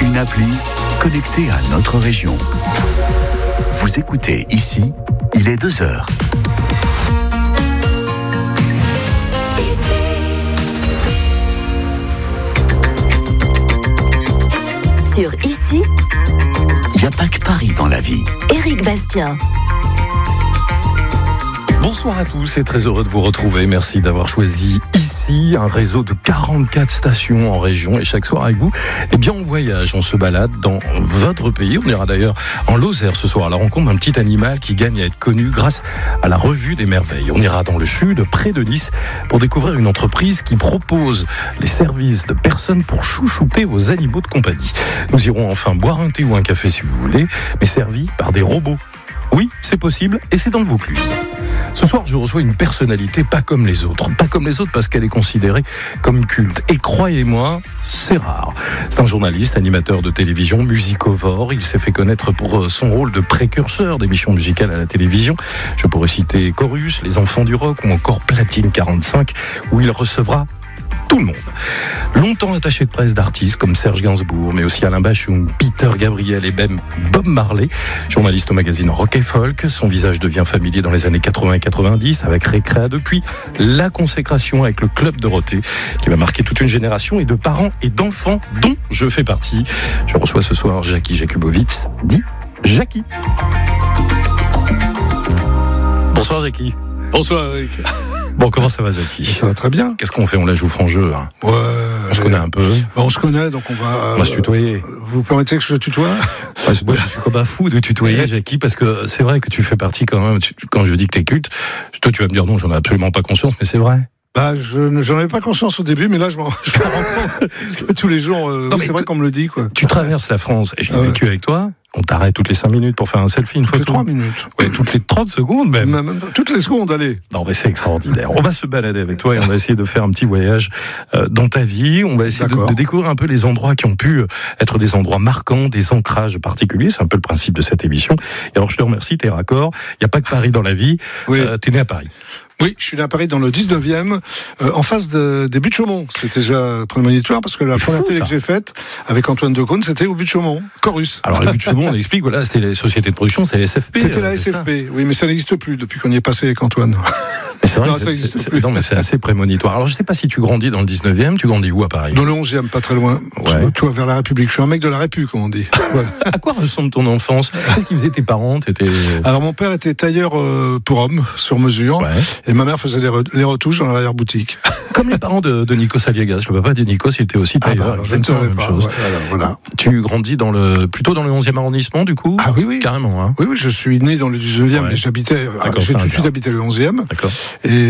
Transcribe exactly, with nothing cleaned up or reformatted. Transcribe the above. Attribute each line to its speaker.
Speaker 1: une appli connectée à notre région. Vous écoutez ici, il est deux heures.
Speaker 2: Sur Ici,
Speaker 1: il n'y a pas que Paris dans la vie.
Speaker 2: Éric Bastien.
Speaker 3: Bonsoir à tous et très heureux de vous retrouver. Merci d'avoir choisi Ici, un réseau de quarante-quatre stations en région. Et chaque soir avec vous, eh bien, on voyage, on se balade dans votre pays. On ira d'ailleurs en Lozère ce soir à la rencontre d'un petit animal qui gagne à être connu grâce à la Revue des Merveilles. On ira dans le sud, près de Nice, pour découvrir une entreprise qui propose les services de personnes pour chouchouter vos animaux de compagnie. Nous irons enfin boire un thé ou un café si vous voulez, mais servis par des robots. Oui, c'est possible et c'est dans le Vaucluse. Ce soir, je reçois une personnalité pas comme les autres. Pas comme les autres parce qu'elle est considérée comme culte. Et croyez-moi, c'est rare. C'est un journaliste, animateur de télévision, musicovore. Il s'est fait connaître pour son rôle de précurseur d'émissions musicales à la télévision. Je pourrais citer Chorus, Les Enfants du Rock ou encore Platine quarante-cinq, où il recevra tout le monde. Longtemps attaché de presse d'artistes comme Serge Gainsbourg, mais aussi Alain Bachung, Peter Gabriel et même Bob Marley. Journaliste au magazine Rock et Folk, son visage devient familier dans les années quatre-vingts et quatre-vingt-dix avec Récréa, depuis la consécration avec le Club Dorothée qui va marquer toute une génération et de parents et d'enfants dont je fais partie. Je reçois ce soir Jackie Jakubowicz, dit Jackie. Bonsoir Jackie.
Speaker 4: Bonsoir Eric.
Speaker 3: Bon, comment ça va, Jackie ?
Speaker 4: Ça va très bien.
Speaker 3: Qu'est-ce qu'on fait ? On la joue franc jeu. Hein.
Speaker 4: Ouais.
Speaker 3: On se connaît un peu.
Speaker 4: On se connaît, donc on va.
Speaker 3: On va se tutoyer.
Speaker 4: Vous permettez que je tutoie ?
Speaker 3: Ouais, moi, je suis comme un fou de tutoyer, Jackie, parce que c'est vrai que tu fais partie quand même. Tu, quand je dis que t'es culte, toi, tu vas me dire non, j'en ai absolument pas conscience, mais c'est vrai.
Speaker 4: Bah, je j'en avais pas conscience au début, mais là, je m'en je me rends compte. Parce que tous les jours, euh, non, oui, c'est vrai qu'on me le dit, quoi.
Speaker 3: Tu traverses la France, et je l'ai
Speaker 4: ah ouais.
Speaker 3: vécu avec toi. On t'arrête toutes les cinq minutes pour faire un selfie, une photo.
Speaker 4: Toutes les trois minutes.
Speaker 3: Ouais, toutes les trente secondes même.
Speaker 4: même, même toutes les secondes, allez.
Speaker 3: Non, mais c'est extraordinaire. On va se balader avec toi et on va essayer de faire un petit voyage euh, dans ta vie. On va essayer de, de découvrir un peu les endroits qui ont pu être des endroits marquants, des ancrages particuliers. C'est un peu le principe de cette émission. Et alors, je te remercie, t'es raccord. Il n'y a pas que Paris dans la vie.
Speaker 4: Oui.
Speaker 3: Euh, t'es né à Paris.
Speaker 4: Oui, je suis né à Paris dans le dix-neuvième, euh, en face de, des Buttes-Chaumont. C'était déjà prémonitoire parce que la
Speaker 3: C'est
Speaker 4: première
Speaker 3: fou,
Speaker 4: télé
Speaker 3: ça.
Speaker 4: que j'ai faite avec Antoine Decaune, c'était au Buttes-Chaumont, Chorus.
Speaker 3: Alors, les Buttes-Chaumont, on explique, voilà, c'était les sociétés de production, c'est les S F P.
Speaker 4: C'était
Speaker 3: euh,
Speaker 4: la S F P, oui, mais ça n'existe plus depuis qu'on y est passé avec Antoine.
Speaker 3: Mais c'est vrai
Speaker 4: non,
Speaker 3: que
Speaker 4: ça
Speaker 3: c'est,
Speaker 4: n'existe
Speaker 3: c'est,
Speaker 4: plus.
Speaker 3: non, mais c'est assez prémonitoire. Alors, je sais pas si tu grandis dans le dix-neuvième, tu grandis où à Paris ?
Speaker 4: Dans le onzième, pas très loin.
Speaker 3: Ouais.
Speaker 4: Toi, vers la République. Je suis un mec de la Répu, comme on dit. Voilà.
Speaker 3: À quoi ressemble ton enfance ? Qu'est-ce qu'ils faisaient tes parents ? T'étais...
Speaker 4: Alors, mon père était tailleur euh, pour hommes, sur mesure.
Speaker 3: Ouais.
Speaker 4: Et ma mère faisait les, re- les retouches dans l'arrière-boutique.
Speaker 3: Comme les parents de, de Nikos Aliagas. Le papa de Nikos, il était aussi tailleur.
Speaker 4: Ah bah, je ne
Speaker 3: exactement
Speaker 4: savais
Speaker 3: la même
Speaker 4: pas.
Speaker 3: chose.
Speaker 4: Ouais, voilà, voilà.
Speaker 3: Tu grandis dans le, plutôt dans le onzième arrondissement, du coup ?
Speaker 4: Ah oui, oui.
Speaker 3: Carrément, hein.
Speaker 4: Oui, oui, je suis né dans le dix-neuvième,
Speaker 3: Ouais.
Speaker 4: mais j'habitais,
Speaker 3: D'accord,
Speaker 4: j'ai
Speaker 3: c'est
Speaker 4: tout
Speaker 3: un
Speaker 4: de suite
Speaker 3: quart.
Speaker 4: habité le onzième.
Speaker 3: D'accord.
Speaker 4: Et